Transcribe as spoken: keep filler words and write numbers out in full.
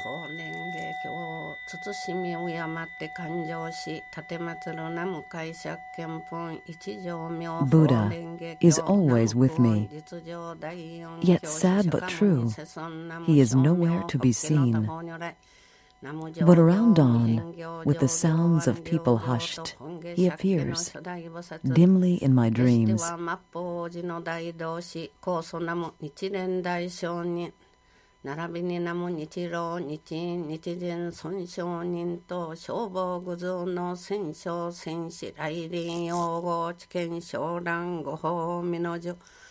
法蓮華経慎み敬って感情し立祀る南無開釈見本一条明法 Buddha 蓮華 is 経 always with me. 実情第四 Yet 教 sad 師 but 釈迦 true, 牟尼世尊南無 he is 称 nowhere 名 to be 法華の多 seen. 宝如来 But around dawn, with the sounds of people hushed, he appears, dimly in my dreams. 末法寺の大同師高祖南無日蓮大聖人並びに南無日老日印日人尊上人と消防具蔵の戦勝戦士来臨用語知見昇蘭御法未の樹